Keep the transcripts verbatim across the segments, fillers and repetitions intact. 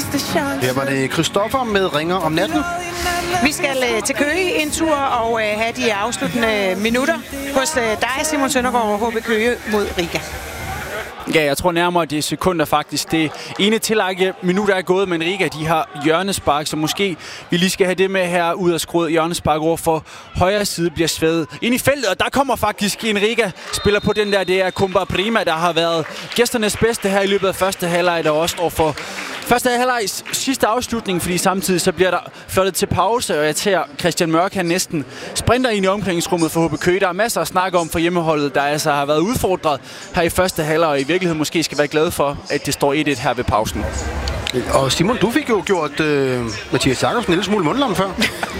sidste chance. Her var det Christoffer med Ringer om natten. Vi skal øh, til Køge en tur og øh, have de afsluttende minutter hos øh, dig, Simon Søndergaard, og H B Køge mod Riga. Ja, jeg tror nærmere, det er sekunder faktisk. Det ene tillægge minut er gået, men Riga, de har hjørnespark, så måske vi lige skal have det med her ud af skruet. Hjørnespark over for højre side bliver svædet ind i feltet, og der kommer faktisk en Riga-spiller på den der. Det er Kumba Prima, der har været gæsternes bedste her i løbet af første halvleg, der også står for første halvlegs sidste afslutning, fordi samtidig så bliver der flottet til pause, og jeg tager Christian Mørk, han næsten sprinter ind i omklædningsrummet for H B Køge. Der er masser at snakke om for hjemmeholdet, der altså har været udfordret her i første halvleg, og i virkeligheden måske skal være glad for, at det står et et her ved pausen. Og Simon, du fik jo gjort øh, Mathias Jacobsen en lille smule mundlam før.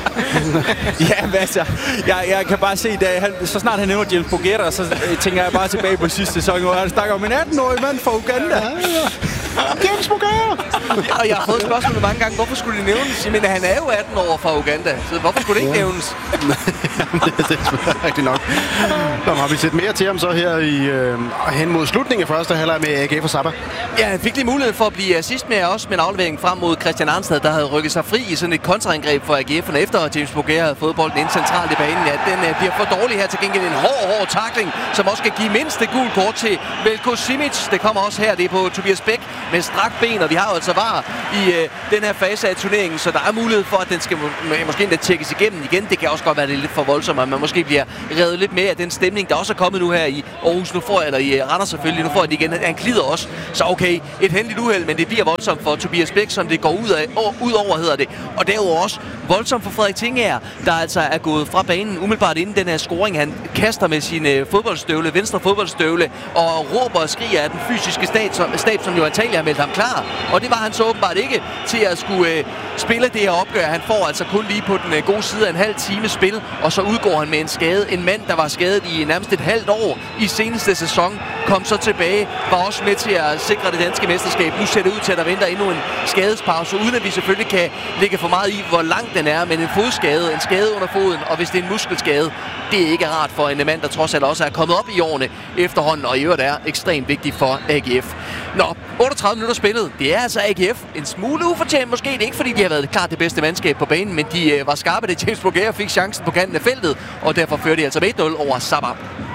Ja, men altså, jeg, jeg kan bare se, at han, så snart han nævner James Bourguetta, så øh, tænker jeg bare tilbage på sidste sæson, hvor han snakker om en atten-årig mand fra Uganda. Ja, ja. James Bourguetta! Og jeg har fået spørgsmålet mange gange, hvorfor skulle det nævnes? Men han er jo atten år fra Uganda, så hvorfor skulle det ikke ja. nævnes? det er rigtigt nok. Så har vi set mere til ham så her i, øh, hen mod slutningen af første halvleg med A G F og Zappa. Ja, han fik lige mulighed for at blive assist med også med en aflevering frem mod Christian Arnstad, der havde rykket sig fri i sådan et kontraangreb for A G F'erne efter at James Bourguetta havde fået bolden ind centralt i banen. Ja, den uh, bliver for dårlig her, til gengæld en hård, hård tackling, som også skal give mindste gul kort til Veljko Simic. Det kommer også her, det er på Tobias Bæk med strakt ben, og vi har jo altså var i uh, den her fase af turneringen, så der er mulighed for, at den skal må, måske endda tjekkes igennem igen. Det kan også godt være, det er lidt for voldsomt, at man måske bliver revet lidt med af den stemning, der også er kommet nu her i Aarhus. Nu får jeg, eller i Randers selvfølgelig, nu får jeg det igen. Han glider også, så okay, et heldigt uheld, men det bliver voldsomt for Tobias Bæk, som det går ud, af, ud over, hedder det. Og derudover også voldsomt for Frederik Tingager, der altså er gået fra banen umiddelbart inden den her scoring. Han kaster med sin øh, fodboldstøvle, venstre fodboldstøvle, og råber og skriger af den fysiske stab, som, stab, som jo antagelig har meldt ham klar. Og det var han så åbenbart ikke til at skulle øh, spille det her opgør. Han får altså kun lige på den øh, gode side af en halv time spil, og så udgår han med en skade. En mand, der var skadet i nærmest et halvt år i seneste sæson, kom så tilbage, var også med til at sikre det danske mesterskab. Nu ser det ud til, at der venter endnu en skadespause, uden at vi selvfølgelig kan lægge for meget i, hvor lang den er, men en fodskade, en skade under foden, og hvis det er en muskelskade, det er ikke rart for en mand, der trods alt også er kommet op i årene efterhånden, og i øvrigt er ekstremt vigtigt for A G F. Nå, otteogtredive minutter spillet. Det er altså A G F. En smule ufortjent måske. Det er ikke, fordi de har været klart det bedste mandskab på banen, men de øh, var skarpe, da James Bourguetta fik chancen på kanten af feltet, og derfor fører de altså med et nul over Zappa.